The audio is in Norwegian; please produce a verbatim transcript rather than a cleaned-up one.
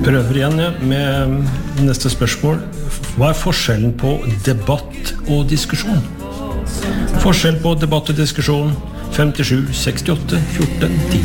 Prøver igjen ja, med neste spørsmål. Hva er forskjellen på debatt og diskusjon? Forskjell på debatt og diskusjon femtisju sekstiåtte fjorten ti